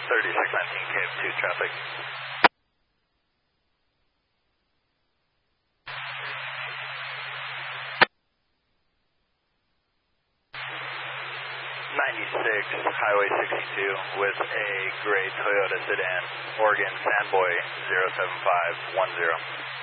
3619 KF2 traffic. Highway 62 with a gray Toyota sedan, Oregon Sandboy 07510.